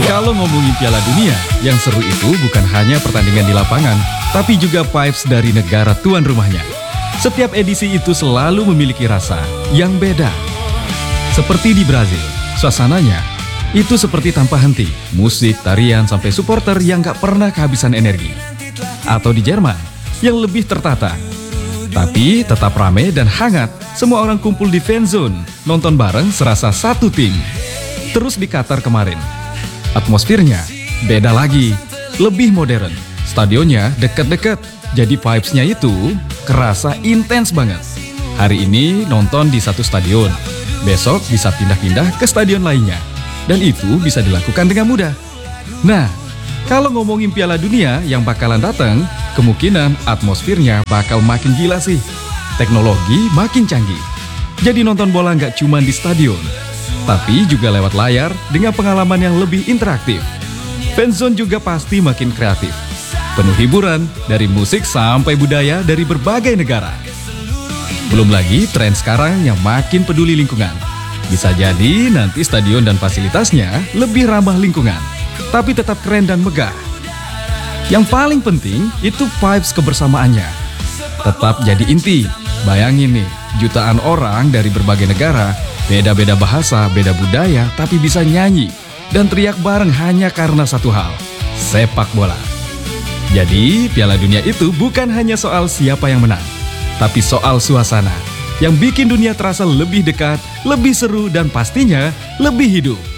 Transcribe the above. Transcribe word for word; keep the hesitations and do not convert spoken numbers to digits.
Kalau ngomongin Piala Dunia, yang seru itu bukan hanya pertandingan di lapangan, tapi juga vibes dari negara tuan rumahnya. Setiap edisi itu selalu memiliki rasa yang beda. Seperti di Brazil, suasananya itu seperti tanpa henti. Musik, tarian, sampai supporter yang gak pernah kehabisan energi. Atau di Jerman, yang lebih tertata. Tapi tetap ramai dan hangat, semua orang kumpul di fanzone, nonton bareng serasa satu tim. Terus di Qatar kemarin, atmosfernya beda lagi, lebih modern. Stadionnya deket-deket, jadi vibes-nya itu kerasa intens banget. Hari ini nonton di satu stadion, besok bisa pindah-pindah ke stadion lainnya. Dan itu bisa dilakukan dengan mudah. Nah, kalau ngomongin Piala Dunia yang bakalan datang, kemungkinan atmosfernya bakal makin gila sih. Teknologi makin canggih. Jadi nonton bola nggak cuma di stadion, tapi juga lewat layar dengan pengalaman yang lebih interaktif. Fanzone juga pasti makin kreatif. Penuh hiburan dari musik sampai budaya dari berbagai negara. Belum lagi tren sekarang yang makin peduli lingkungan. Bisa jadi nanti stadion dan fasilitasnya lebih ramah lingkungan, tapi tetap keren dan megah. Yang paling penting itu vibes kebersamaannya. Tetap jadi inti. Bayangin nih, jutaan orang dari berbagai negara, beda-beda bahasa, beda budaya, tapi bisa nyanyi dan teriak bareng hanya karena satu hal, sepak bola. Jadi, Piala Dunia itu bukan hanya soal siapa yang menang, tapi soal suasana yang bikin dunia terasa lebih dekat, lebih seru, dan pastinya lebih hidup.